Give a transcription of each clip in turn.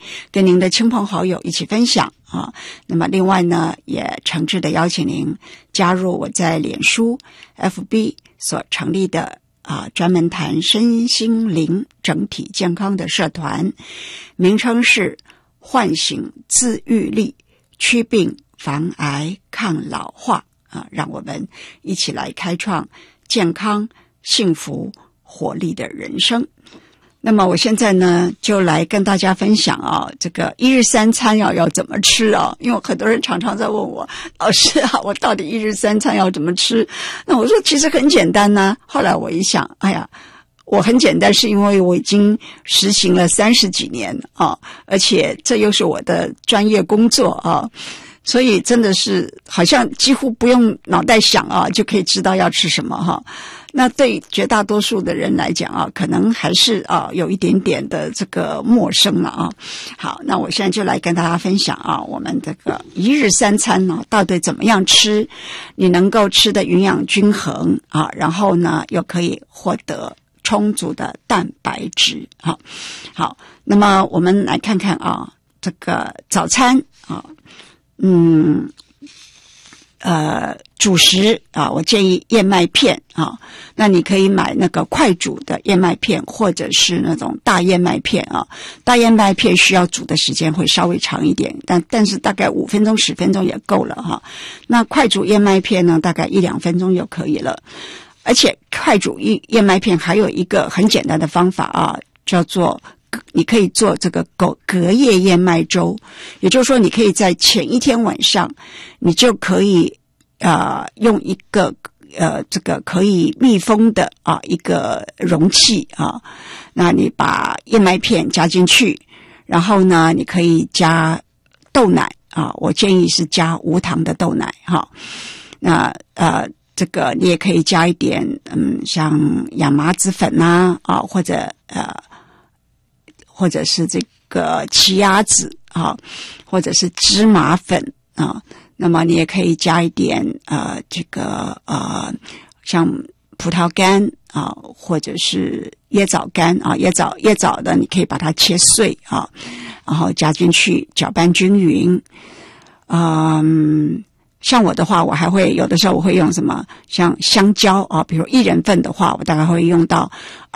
跟您的亲朋好友一起分享啊。那么另外呢，也诚挚的邀请您加入我在脸书 FB 所成立的专门谈身心灵整体健康的社团，名称是唤醒自愈力，祛病防癌抗老化让我们一起来开创健康幸福活力的人生。那么我现在呢就来跟大家分享这个一日三餐要怎么吃因为很多人常常在问我，老师我到底一日三餐要怎么吃？那我说其实很简单呢。后来我一想，我很简单是因为我已经实行了30几年而且这又是我的专业工作所以真的是好像几乎不用脑袋想就可以知道要吃什么那对绝大多数的人来讲可能还是有一点点的这个陌生了好，那我现在就来跟大家分享我们这个一日三餐到底怎么样吃，你能够吃的营养均衡然后呢又可以获得充足的蛋白质好，那么我们来看看这个早餐主食我建议燕麦片那你可以买那个快煮的燕麦片，或者是那种大燕麦片大燕麦片需要煮的时间会稍微长一点，但是大概5分钟10分钟也够了那快煮燕麦片呢，大概1-2分钟就可以了。而且快煮燕麦片还有一个很简单的方法叫做你可以做这个隔夜燕麦粥，也就是说你可以在前一天晚上你就可以用一个这个可以密封的一个容器那你把燕麦片加进去，然后呢你可以加豆奶我建议是加无糖的豆奶那这个你也可以加一点像亚麻籽粉或者是这个奇亚籽或者是芝麻粉那么你也可以加一点这个像葡萄干或者是椰枣干椰枣的你可以把它切碎然后加进去搅拌均匀。像我的话，我还会有的时候我会用什么像香蕉比如1人份的话，我大概会用到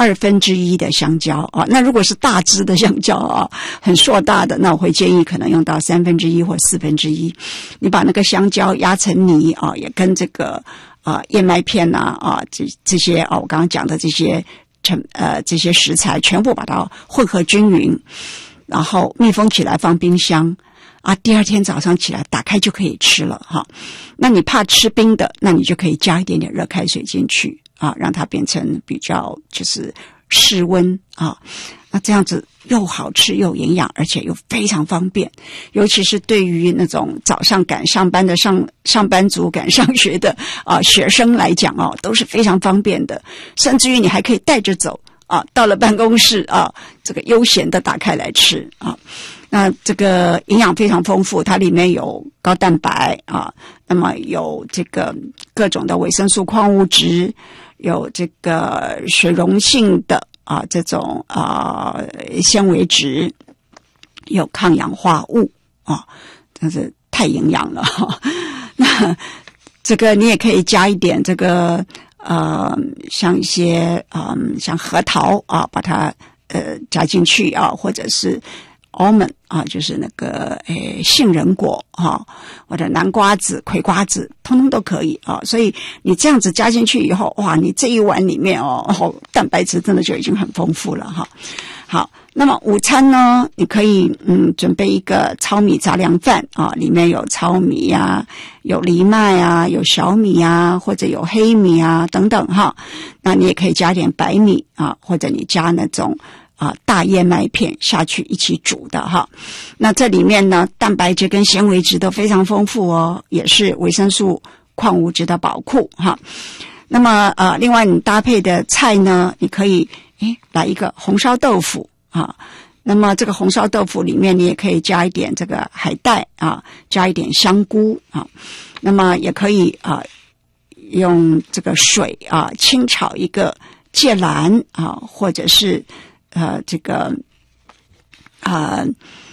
1/2的香蕉那如果是大只的香蕉很硕大的，那我会建议可能用到1/3或1/4。你把那个香蕉压成泥也跟这个燕麦片这些我刚刚讲的这些食材全部把它混合均匀，然后密封起来放冰箱第二天早上起来打开就可以吃了那你怕吃冰的，那你就可以加一点点热开水进去让它变成比较就是室温那这样子又好吃又营养，而且又非常方便，尤其是对于那种早上赶上班的上班族赶上学的学生来讲都是非常方便的，甚至于你还可以带着走到了办公室这个悠闲的打开来吃那这个营养非常丰富，它里面有高蛋白那么有这个各种的维生素矿物质，有这个水溶性的这种纤维质，有抗氧化物真是太营养了那这个你也可以加一点这个像一些像核桃把它加进去或者是almond 就是那个杏仁果或者南瓜子葵瓜子通通都可以所以你这样子加进去以后，哇，你这一碗里面蛋白质真的就已经很丰富了好，那么午餐呢，你可以准备一个糙米杂粮饭里面有糙米有藜麦有小米或者有黑米等等那你也可以加点白米或者你加那种大燕麦片下去一起煮的那这里面呢蛋白质跟纤维质都非常丰富也是维生素矿物质的宝库那么另外你搭配的菜呢，你可以来一个红烧豆腐那么这个红烧豆腐里面你也可以加一点这个海带加一点香菇那么也可以用这个水清炒一个芥蓝或者是这个